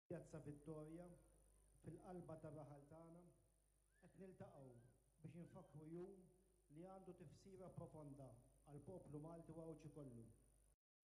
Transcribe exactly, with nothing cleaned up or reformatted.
Pjazza Vittoria, fil-qalba tar-raħal tagħna, qed niltaqgħu biex infakru jum li għandu tifsira profonda għall poplu Malti u għawċi kollu.